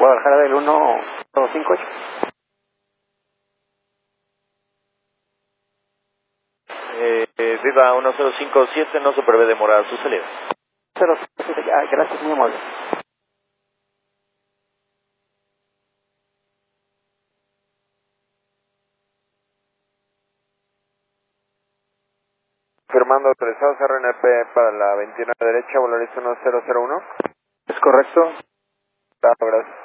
Guadalajara del 1258. Viva 1057, no se prevé demora su salida. 057, gracias, muy amable. Firmando autorizados RNP para la 29 derecha, Volaris 1001. Es correcto. Gracias.